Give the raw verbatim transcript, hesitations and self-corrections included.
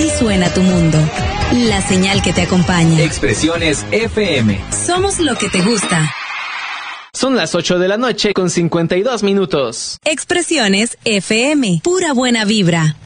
Así suena tu mundo. La señal que te acompaña. Expresiones F M. Somos lo que te gusta. Son las ocho de la noche con cincuenta y dos minutos. Expresiones F M. Pura buena vibra.